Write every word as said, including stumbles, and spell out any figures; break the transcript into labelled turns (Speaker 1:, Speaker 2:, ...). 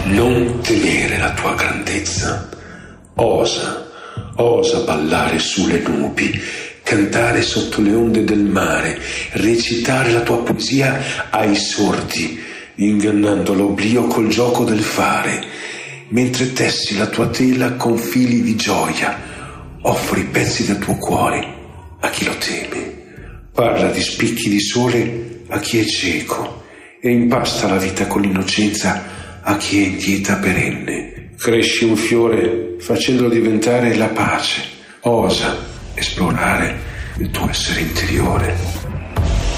Speaker 1: Non temere la tua grandezza. Osa, osa ballare sulle nubi, cantare sotto le onde del mare, recitare la tua poesia ai sordi, ingannando l'oblio col gioco del fare, mentre tessi la tua tela con fili di gioia, offri pezzi del tuo cuore a chi lo teme, parla di spicchi di sole a chi è cieco e impasta la vita con l'innocenza a chi è in dieta perenne. Cresci un fiore facendolo diventare la pace. Osa esplorare il tuo essere interiore.